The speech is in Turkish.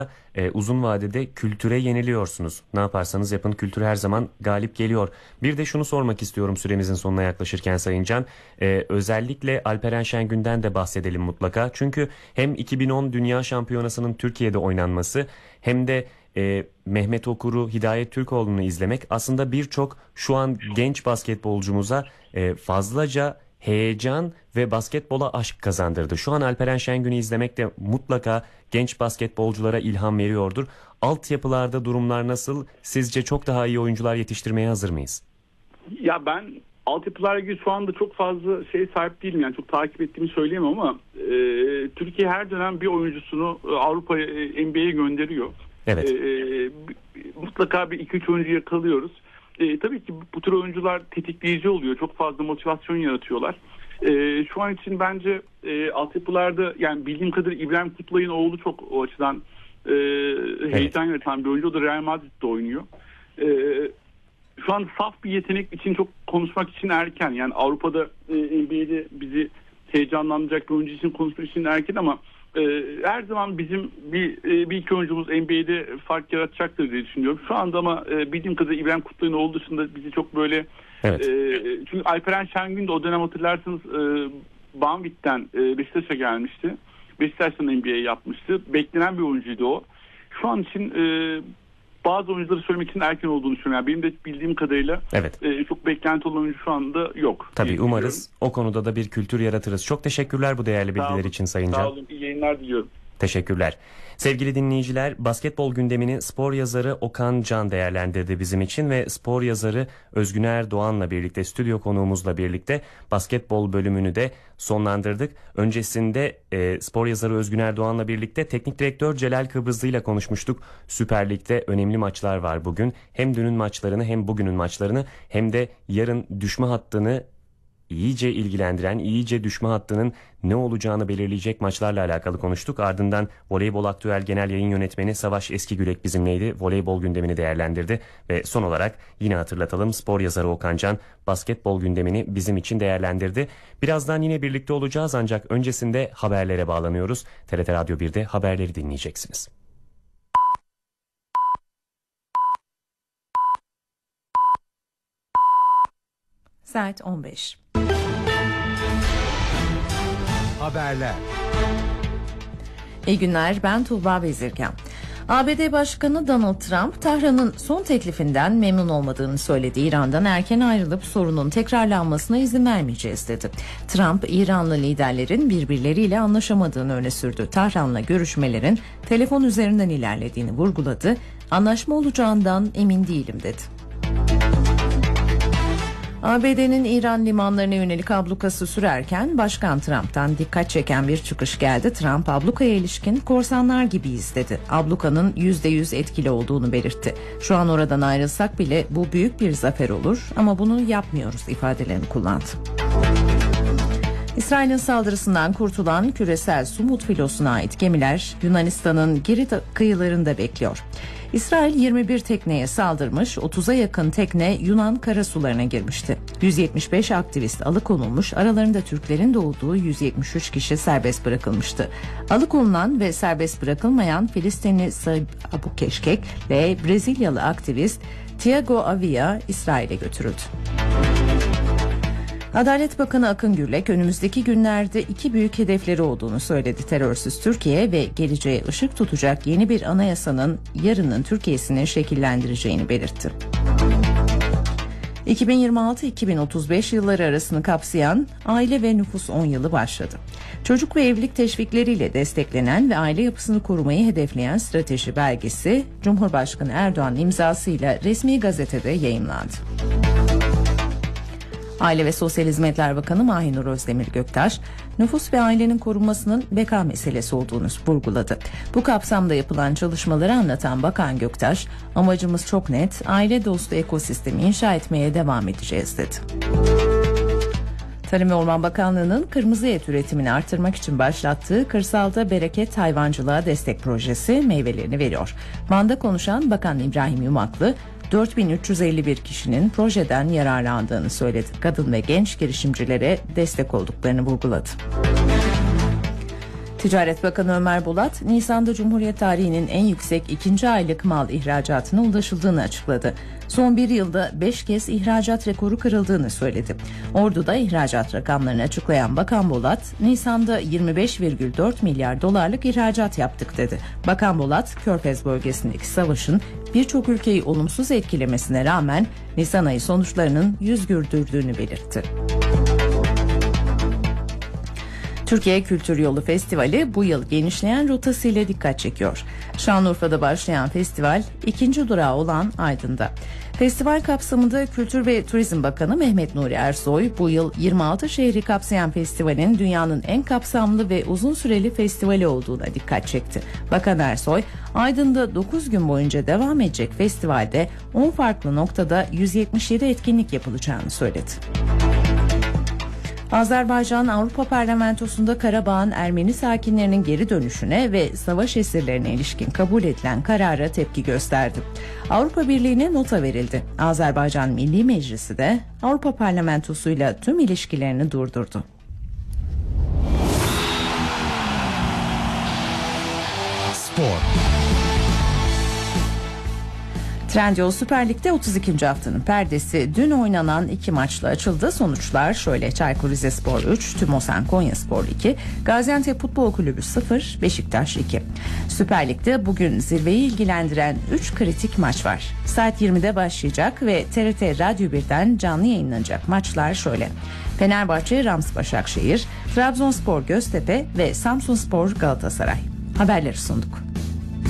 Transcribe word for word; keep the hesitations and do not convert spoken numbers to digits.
e, uzun vadede kültüre yeniliyorsunuz. Ne yaparsanız yapın kültür her zaman galip geliyor. Bir de şunu sormak istiyorum süremizin sonuna yaklaşırken Sayın Can. E, özellikle Alperen Şengün'den de bahsedelim mutlaka. Çünkü hem iki bin on Dünya Şampiyonası'nın Türkiye'de oynanması hem de e, Mehmet Okur'u, Hidayet Türkoğlu'nu izlemek aslında birçok şu an genç basketbolcumuza e, fazlaca heyecan ve basketbola aşk kazandırdı. Şu an Alperen Şengün'ü izlemek de mutlaka genç basketbolculara ilham veriyordur. Altyapılarda durumlar nasıl? Sizce çok daha iyi oyuncular yetiştirmeye hazır mıyız? Ya ben altyapılarla ilgili şu anda çok fazla şey sahip değilim. Yani çok takip ettiğimi söyleyemem ama e, Türkiye her dönem bir oyuncusunu Avrupa'ya, N B A'ye gönderiyor. Evet. E, mutlaka bir iki üç oyuncu yakalıyoruz. E, tabii ki bu tür oyuncular tetikleyici oluyor. Çok fazla motivasyon yaratıyorlar. E, şu an için bence e, altyapılarda, yani bildiğim kadarıyla İbrahim Kutlay'ın oğlu çok o açıdan e, heyecan evet. yaratan bir oyuncu. O da Real Madrid'de oynuyor. E, şu an saf bir yetenek için çok konuşmak için erken. Yani Avrupa'da e, N B A'de bizi heyecanlandıracak bir oyuncu için konuşmak için erken ama e, her zaman bizim bir, e, bir iki oyuncumuz N B A'de fark yaratacaktır diye düşünüyorum. Şu anda ama e, bildiğim kadarıyla İbrahim Kutlay'ın oğlu dışında bizi çok böyle evet. e, çünkü Alperen Şengün de o dönem hatırlarsanız e, Banvit'ten e, Beşiktaş'a gelmişti. Beşiktaş'tan N B A yapmıştı. Beklenen bir oyuncuydu o. Şu an için e, bazı oyuncuları söylemek için erken olduğunu düşünüyorum. Yani benim de bildiğim kadarıyla evet. e, çok beklenti olan oyuncu şu anda yok. Tabii umarız o konuda da bir kültür yaratırız. Çok teşekkürler bu değerli bilgiler olun, için Sayın Can. Sağ olun, iyi yayınlar diliyorum. Teşekkürler. Sevgili dinleyiciler, basketbol gündemini spor yazarı Okan Can değerlendirdi bizim için ve spor yazarı Özgün Erdoğan'la birlikte, stüdyo konuğumuzla birlikte basketbol bölümünü de sonlandırdık. Öncesinde e, spor yazarı Özgün Erdoğan'la birlikte teknik direktör Celal Kıbrıslı ile konuşmuştuk. Süper Lig'de önemli maçlar var bugün. Hem dünün maçlarını hem bugünün maçlarını hem de yarın düşme hattını iyice ilgilendiren, iyice düşme hattının ne olacağını belirleyecek maçlarla alakalı konuştuk. Ardından Voleybol Aktüel Genel Yayın Yönetmeni Savaş Eskigülek bizimleydi. Voleybol gündemini değerlendirdi ve son olarak yine hatırlatalım, spor yazarı Okan Can basketbol gündemini bizim için değerlendirdi. Birazdan yine birlikte olacağız ancak öncesinde haberlere bağlanıyoruz. T R T Radyo bir'de haberleri dinleyeceksiniz. Saat on beş. Haberler. İyi günler, ben Tuğba Bezirken. A B D Başkanı Donald Trump, Tahran'ın son teklifinden memnun olmadığını söyledi. İran'dan erken ayrılıp sorunun tekrarlanmasına izin vermeyeceğiz dedi. Trump, İranlı liderlerin birbirleriyle anlaşamadığını öne sürdü. Tahran'la görüşmelerin telefon üzerinden ilerlediğini vurguladı. Anlaşma olacağından emin değilim dedi. A B D'nin İran limanlarına yönelik ablukası sürerken Başkan Trump'tan dikkat çeken bir çıkış geldi. Trump, ablukaya ilişkin korsanlar gibiyiz dedi. Ablukanın yüzde yüz etkili olduğunu belirtti. Şu an oradan ayrılsak bile bu büyük bir zafer olur ama bunu yapmıyoruz ifadelerini kullandı. İsrail'in saldırısından kurtulan küresel Sumut filosuna ait gemiler Yunanistan'ın Girit kıyılarında bekliyor. İsrail yirmi bir tekneye saldırmış, otuza yakın tekne Yunan karasularına girmişti. yüz yetmiş beş aktivist alıkonulmuş, aralarında Türklerin de olduğu yüz yetmiş üç kişi serbest bırakılmıştı. Alıkonulan ve serbest bırakılmayan Filistinli Saib Abu Keşkek ve Brezilyalı aktivist Tiago Avia İsrail'e götürüldü. Adalet Bakanı Akın Gürlek önümüzdeki günlerde iki büyük hedefleri olduğunu söyledi. Terörsüz Türkiye ve geleceğe ışık tutacak yeni bir anayasanın yarının Türkiye'sini şekillendireceğini belirtti. iki bin yirmi altı iki bin otuz beş yılları arasını kapsayan Aile ve Nüfus on yılı başladı. Çocuk ve evlilik teşvikleriyle desteklenen ve aile yapısını korumayı hedefleyen strateji belgesi Cumhurbaşkanı Erdoğan imzasıyla resmi gazetede yayımlandı. Aile ve Sosyal Hizmetler Bakanı Mahinur Özdemir Göktaş, nüfus ve ailenin korunmasının beka meselesi olduğunu vurguladı. Bu kapsamda yapılan çalışmaları anlatan Bakan Göktaş, amacımız çok net, aile dostu ekosistemi inşa etmeye devam edeceğiz dedi. Tarım ve Orman Bakanlığı'nın kırmızı et üretimini artırmak için başlattığı Kırsalda Bereket Hayvancılığa Destek Projesi meyvelerini veriyor. Van'da konuşan Bakan İbrahim Yumaklı, dört bin üç yüz elli bir kişinin projeden yararlandığını söyledi. Kadın ve genç girişimcilere destek olduklarını vurguladı. Ticaret Bakanı Ömer Bolat, Nisan'da Cumhuriyet tarihinin en yüksek ikinci aylık mal ihracatına ulaşıldığını açıkladı. Son bir yılda beş kez ihracat rekoru kırıldığını söyledi. Ordu'da ihracat rakamlarını açıklayan Bakan Bolat, Nisan'da yirmi beş virgül dört milyar dolarlık ihracat yaptık dedi. Bakan Bolat, Körfez bölgesindeki savaşın birçok ülkeyi olumsuz etkilemesine rağmen Nisan ayı sonuçlarının yüz güldürdüğünü belirtti. Türkiye Kültür Yolu Festivali bu yıl genişleyen rotasıyla dikkat çekiyor. Şanlıurfa'da başlayan festival ikinci durağı olan Aydın'da. Festival kapsamında Kültür ve Turizm Bakanı Mehmet Nuri Ersoy bu yıl yirmi altı şehri kapsayan festivalin dünyanın en kapsamlı ve uzun süreli festivali olduğuna dikkat çekti. Bakan Ersoy, Aydın'da dokuz gün boyunca devam edecek festivalde on farklı noktada yüz yetmiş yedi etkinlik yapılacağını söyledi. Azerbaycan Avrupa Parlamentosu'nda Karabağ'ın Ermeni sakinlerinin geri dönüşüne ve savaş esirlerine ilişkin kabul edilen karara tepki gösterdi. Avrupa Birliği'ne nota verildi. Azerbaycan Milli Meclisi de Avrupa Parlamentosu'yla tüm ilişkilerini durdurdu. Spor. Trendyol Süper Lig'de otuz ikinci haftanın perdesi dün oynanan iki maçla açıldı. Sonuçlar şöyle: Çaykur Rizespor üç, Tümosen Konyaspor iki, Gaziantep Futbol Kulübü sıfır, Beşiktaş iki. Süper Lig'de bugün zirveyi ilgilendiren üç kritik maç var. Saat yirmide başlayacak ve T R T Radyo birden canlı yayınlanacak maçlar şöyle: Fenerbahçe Rams Başakşehir, Trabzonspor Göztepe ve Samsunspor Galatasaray. Haberleri sunduk.